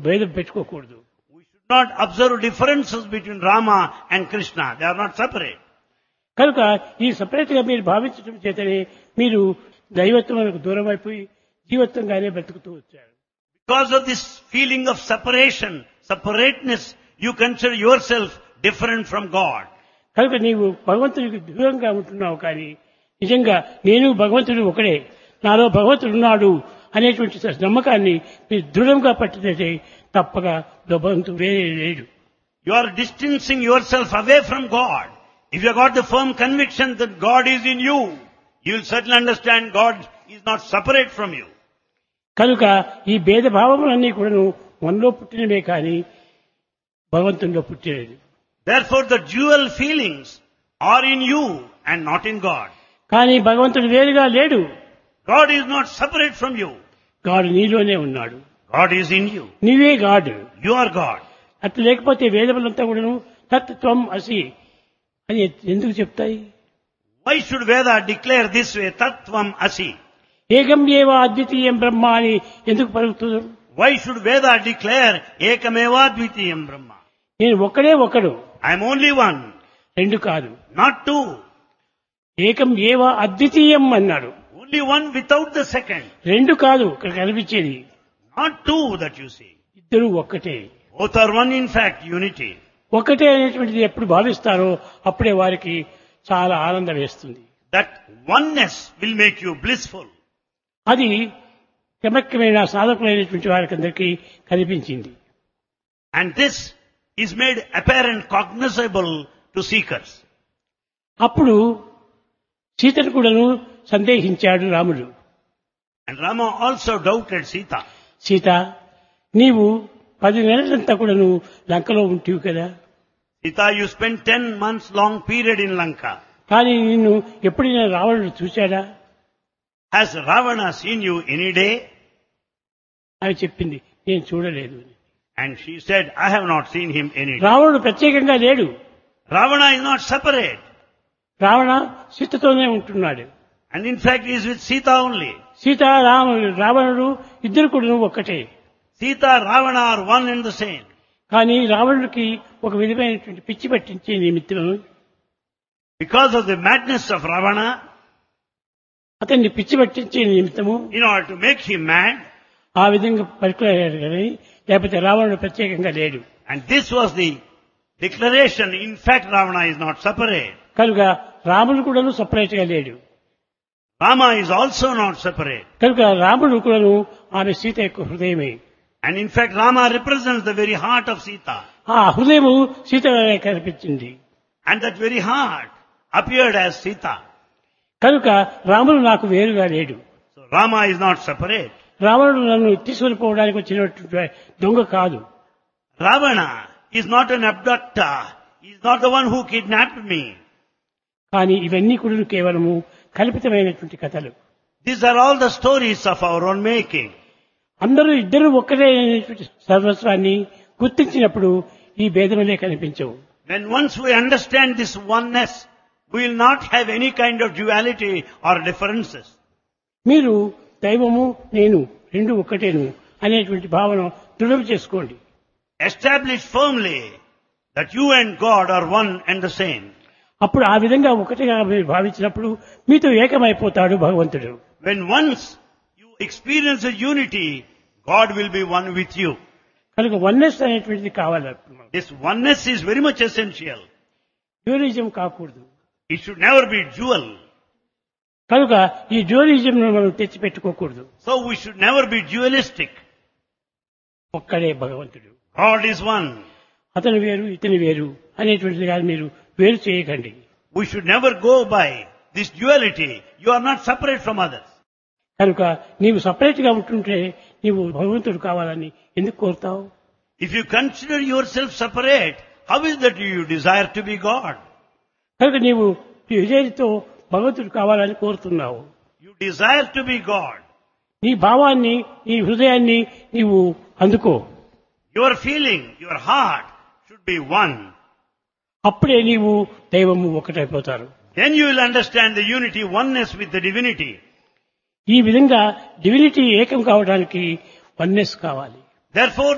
భేదం పెట్టుకోకూడదు. We should not observe differences between Rama and Krishna. They are not separate. కనుక ఈ separate గా మీరు భావించడం చేతనే మీరు దైవత్వానికి దూరం అయిపోయి జీవత్వంగానే బ్రతుకుతూ వచ్చారు. Because of this feeling of separation, separateness, you consider yourself different from God. కనుక నీవు భగవంతుడికి దూరంగా ఉంటున్నావు. కానీ నిజంగా నేను భగవంతుడు ఒకడే, నాలో భగవంతుడు ఉన్నాడు అనేటువంటి నమ్మకాన్ని మీరు దృఢంగా పట్టినట్టే తప్పగా భగవంతుడు వేరే లేడు. You are distancing yourself away from God. If you have got the firm conviction that God is in you, you will certainly understand God is not separate from you. కనుక ఈ భేదభావములన్నీ కూడా మనలో పుట్టినవే కానీ భగవంతునిలో పుట్టినది. Therefore the dual feelings are in you and not in God. కానీ భగవంతుడు వేరుగా లేడు. God is not separate from you. గాడు నీలోనే ఉన్నాడు. God is in you. నీవే గాడు. You are God. అట్లా లేకపోతే వేదములంతా కూడాను తత్వం అసి అని ఎందుకు చెప్తాయి? Why should Veda declare this way, Tattvam Asi? ఏకం ఏవ అద్వితీయం బ్రహ్మ అని ఎందుకు పలుకుతున్నారు? Why should Veda declare Ekameva Dvitiyam Brahma? నేను ఒక్కడే ఒకడు, I am only one, రెండు కాదు. not two. ఏకం ఏవ అద్వితీయం అన్నాడు. Only one without the second. రెండు కాదు ఇక్కడ కనిపించేది, Not two that you see. ఇద్దరు ఒక్కటే. Both are one in fact, unity. ఒకటే అనేటువంటిది ఎప్పుడు భావిస్తారో అప్పుడే వారికి చాలా ఆనందం వేస్తుంది. That oneness will make you blissful. అది క్రమక్రమేణా సాధకులైనటువంటి వారికి అందరికీ కనిపించింది. And this is made apparent, cognizable to seekers. అప్పుడు సీతను కూడాను సందేహించాడు రాముడు. And Rama also doubted Sita. Sita, నీవు 10 నెలలంతా కూడాను లంకలో ఉంటివి కదా, Sita, you spent 10 months long period in Lanka. కానీ నిన్ను ఎప్పుడైనా రావణుడు చూశాడా Has Ravana seen you any day? అని చెప్పింది. నేను చూడలేదు. And she said, I have not seen him any day. రావణుడు ప్రత్యేకంగా లేడు. Ravana is not separate. Ravana సీతతోనే ఉంటున్నాడు. And in fact, he is with Sita only. Sita రావణుడు ఇద్దరు కూడా ఒక్కటే. Sita, Ravana are one and the same. కానీ రావణుడికి ఒక విధమైనటువంటి పిచ్చి పట్టించే నిమిత్తం Because of the madness of Ravana, అతన్ని పిచ్చి పట్టించే నిమిత్తము in order to make him mad, ఆ విధంగా పలుకులాడారు కానీ లేకపోతే రావణుడు ప్రత్యేకంగా లేడు. and this was the declaration. In fact, Ravana is not separate. కనుక రాముడు కూడాను సపరేట్ గా లేడు. Rama is also not separate. కనుక రాముడు కూడాను ఆమె సీత యొక్క హృదయమే. And in fact, Rama represents the very heart of Sita. ఆ హృదయము సీతగానే కనిపించింది. And that very heart appeared as Sita. కనుక రాముడు నాకు వేరుగా లేడు. So Rama is not separate. రావణుడు నన్ను తీసుకుపోవడానికి వచ్చినటువంటి దొంగ కాదు. Ravana is not an abductor. He is not the one who kidnapped me. కానీ ఇవన్నీ కూడా కేవలము కల్పితమైనటువంటి కథలు. These are all the stories of our own making. అందరూ ఇద్దరు ఒక్కటే అనేటువంటి సర్వస్వాన్ని గుర్తించినప్పుడు ఈ భేదములే కనిపించవు. When once we understand this oneness, we will not have any kind of duality or differences. మీరు దైవము నేను రెండు ఒక్కటేను అనేటువంటి భావన దృఢం చేసుకోండి. Establish firmly that you and God are one and the same. అప్పుడు ఆ విధంగా ఒకటిగా మీరు భావించినప్పుడు మీతో ఏకమైపోతాడు భగవంతుడు. When once you experience a unity, God will be one with you. కనుక వన్నెస్ అనేటువంటిది కావాలి. This oneness is very much essential. Dualism కాకూడదు. It should never be dual. కనుక ఈ డ్యూయలిజం మనం తెచ్చిపెట్టుకోకూడదు. So we should never be dualistic. ఒక్కడే భగవంతుడు. God is one. అతను వేరు ఇతని వేరు అనేటువంటిది కాదు, మీరు వేరు చేయకండి. We should never go by this duality. You are not separate from others. కనుక నీవు సపరేట్ గా ఉంటుంటే నీవు భగవంతుడు కావాలని ఎందుకు కోరుతావు? If you consider yourself separate, how is that you desire to be God? కనుక నీవు విజయంతో భగవంతుడు కావాలని కోరుతున్నావు. You desire to be God. నీ భావాన్ని నీ హృదయాన్ని నీవు అందుకో. Your feeling, your heart should be one. అప్పుడే నీవు దైవము ఒకటైపోతారు. Then you will understand the unity, oneness with the divinity. ఈ విధంగా డివినిటీ ఏకం కావడానికి వన్నెస్ కావాలి. Therefore,